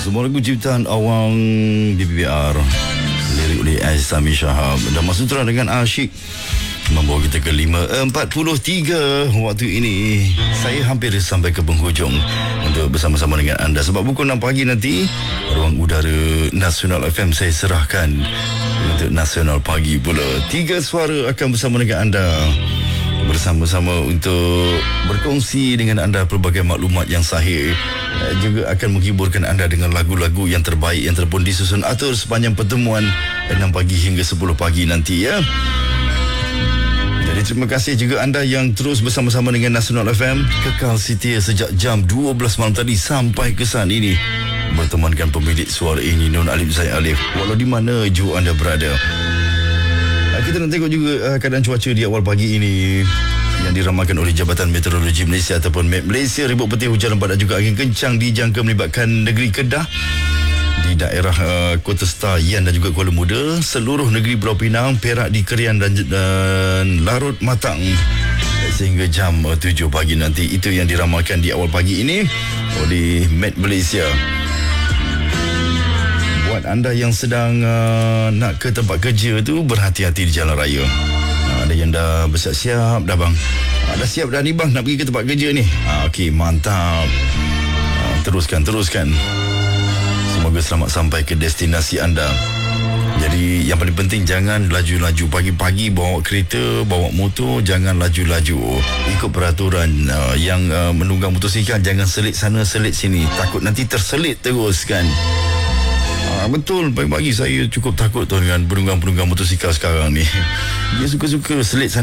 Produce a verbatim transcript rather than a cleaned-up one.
Semua lagu ciptaan Awang B B B R, lirik oleh Aizami Shahab dan masutera dengan Asyik, membawa kita ke lima empat puluh tiga waktu ini. Saya hampir sampai ke penghujung untuk bersama-sama dengan anda, sebab pukul enam pagi nanti ruang udara Nasional F M saya serahkan untuk Nasional Pagi pula. Tiga suara akan bersama dengan anda, bersama-sama untuk berkongsi dengan anda pelbagai maklumat yang sahih, juga akan menghiburkan anda dengan lagu-lagu yang terbaik yang telah pun disusun atur sepanjang pertemuan enam pagi hingga sepuluh pagi nanti, ya. Jadi terima kasih juga anda yang terus bersama-sama dengan Nasional F M, kekal setia sejak jam dua belas malam tadi sampai ke saat ini, bertemankan pemilik suara ini Nun Alif Zaid Alif, walau di mana jua anda berada. Kita nak tengok juga uh, keadaan cuaca di awal pagi ini yang diramalkan oleh Jabatan Meteorologi Malaysia ataupun M E T Malaysia. Ribut peti, hujan lebat dan juga angin kencang dijangka melibatkan negeri Kedah, di daerah uh, Kota Star, Yan dan juga Kuala Muda, seluruh negeri Pulau Pinang, Perak, di Kerian dan, dan Larut Matang sehingga jam uh, tujuh pagi nanti. Itu yang diramalkan di awal pagi ini oleh M E T Malaysia. Buat anda yang sedang uh, nak ke tempat kerja tu, berhati-hati di jalan raya. Uh, ada yang dah bersiap-siap dah bang. Uh, dah siap dah ni bang, nak pergi ke tempat kerja ni. Uh, Okey, mantap. Uh, teruskan, teruskan. Semoga selamat sampai ke destinasi anda. Jadi yang paling penting, jangan laju-laju pagi-pagi bawa kereta, bawa motor, jangan laju-laju. Ikut peraturan uh, yang uh, menunggang motosikal, jangan selit sana selit sini, takut nanti terselit terus kan. Ah, betul, pagi-pagi saya cukup takut tu dengan penunggang-penunggang motosikal sekarang ni. Dia suka-suka selit sana